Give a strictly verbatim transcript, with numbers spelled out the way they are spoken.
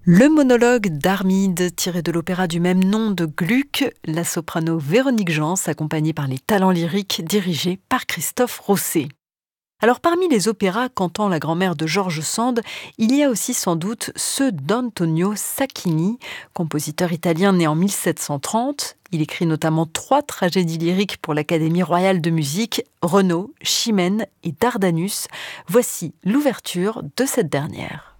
Le monologue d'Armide, tiré de l'opéra du même nom de Gluck, la soprano Véronique Jans, accompagnée par les talents lyriques dirigés par Christophe Rousset. Alors parmi les opéras cantant la grand-mère de George Sand, il y a aussi sans doute ceux d'Antonio Sacchini, compositeur italien né en mille sept cent trente. Il écrit notamment trois tragédies lyriques pour l'Académie royale de musique, Renaud, Chimène et Dardanus. Voici l'ouverture de cette dernière.